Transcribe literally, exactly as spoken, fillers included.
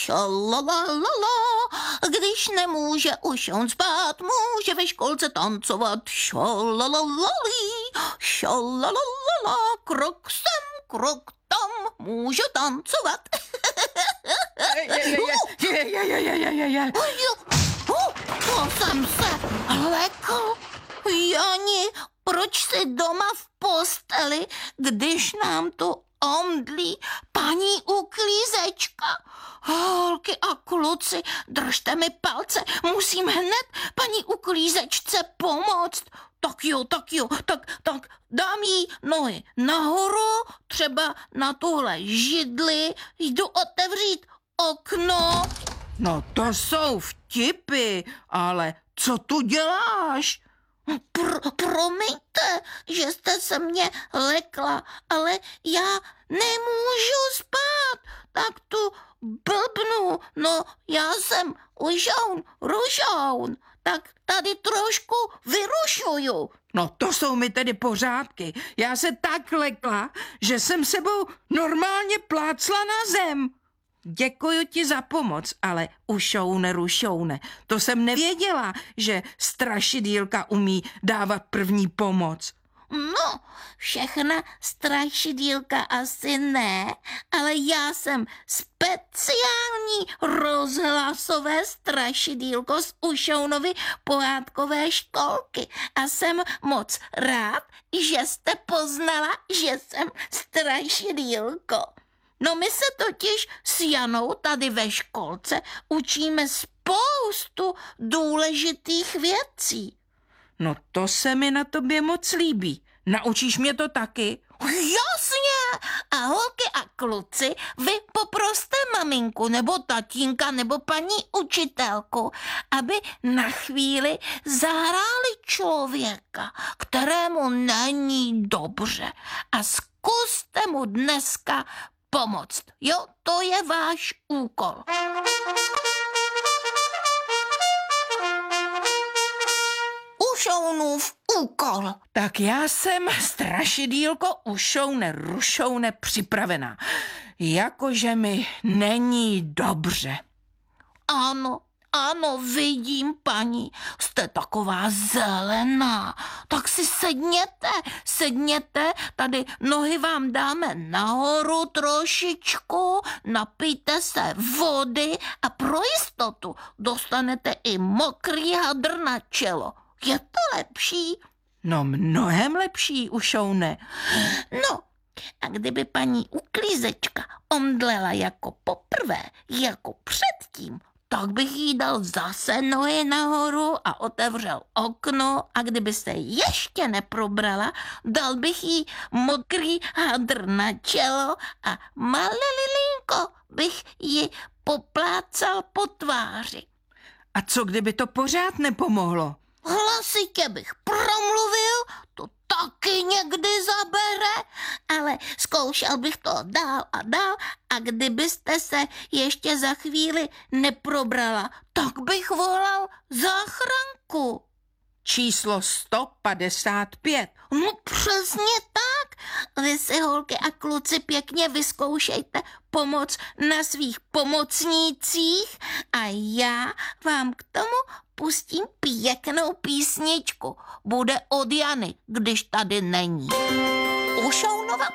šalalalala, když nemůže už on spát, může ve školce tancovat. Šalalalali, šalalalala, krok sem, krok tam, můžu tancovat. Je, je, je, je, je, je, je, je, je. To jsem se lekl. Jani, proč jsi doma v posteli, když nám tu omdlí paní uklízečka? Holky a kluci, držte mi palce, musím hned paní uklízečce pomoct. Tak jo, tak jo, tak, tak dám jí nohy nahoru, třeba na tuhle židli, jdu otevřít okno. No to jsou vtipy, ale co tu děláš? Pr- promiňte, že jste se mě lekla, ale já nemůžu spát, tak tu blbnu, no já jsem užoun, rušoun, tak tady trošku vyrušuju. No to jsou mi tedy pořádky. Já se tak lekla, že jsem sebou normálně plácla na zem. Děkuju ti za pomoc, ale ušoune, rušoune. To jsem nevěděla, že strašidýlka umí dávat první pomoc. No, všechna strašidýlka asi ne, ale já jsem speciální rozhlasové strašidýlko z Ušounovy pohádkové školky a jsem moc rád, že jste poznala, že jsem strašidýlko. No my se totiž s Janou tady ve školce učíme spoustu důležitých věcí. No to se mi na tobě moc líbí. Naučíš mě to taky? Jasně! A holky a kluci, vy poproste maminku nebo tatínka nebo paní učitelku, aby na chvíli zahráli člověka, kterému není dobře, a zkuste mu dneska pomoct. Jo, to je váš úkol. Ušounův úkol. Tak já jsem strašidýlko ušoune, rušoune připravená. Jakože mi není dobře. Ano, ano, vidím, paní, jste taková zelená. Tak si sedněte, sedněte, tady nohy vám dáme nahoru trošičku, napijte se vody a pro jistotu dostanete i mokrý hadr na čelo. Je to lepší? No mnohem lepší, ušoune. No, a kdyby paní uklízečka omdlela jako poprvé, jako předtím, tak bych jí dal zase nohy nahoru a otevřel okno, a kdyby se ještě neprobrala, dal bych jí mokrý hadr na čelo a malé lilinko bych ji poplácal po tváři. A co kdyby to pořád nepomohlo? Hlasitě bych promluvil, to taky někdy zabere, ale zkoušel bych to dál a dál, a kdybyste se ještě za chvíli neprobrala, tak bych volal záchranku. Číslo sto padesát pět. No přesně tak. Vy si, holky a kluci, pěkně vyzkoušejte pomoc na svých pomocnících a já vám k tomu pustím pěknou písničku. Bude od Jany, když tady není. Ušounova